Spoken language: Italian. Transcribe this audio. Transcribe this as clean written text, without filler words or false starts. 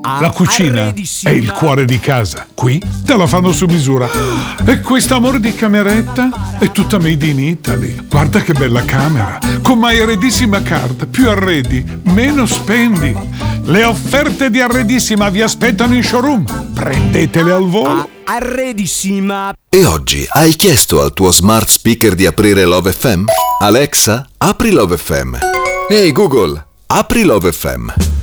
La cucina è il cuore di casa. Qui te la fanno su misura. E questo amore di cameretta è tutta made in Italy. Guarda che bella camera. Con My Arredissima Card. Più arredi, meno spendi. Le offerte di Arredissima vi aspettano in showroom. Prendetele al volo. Arredissima. E oggi hai chiesto al tuo smart speaker di aprire Love FM? Alexa, apri Love FM. Ehi Google, apri Love FM.